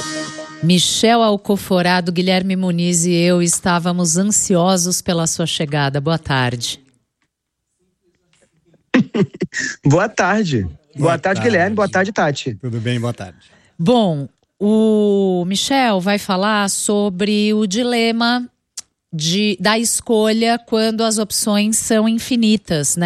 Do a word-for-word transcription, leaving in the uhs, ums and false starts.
Michel Alcoforado, Guilherme Muniz e eu estávamos ansiosos pela sua chegada. Boa tarde. Boa tarde. Boa, boa tarde, tarde, Guilherme. Boa tarde, Tati. Tudo bem, boa tarde. Bom, o Michel vai falar sobre o dilema de, da escolha quando as opções são infinitas, né?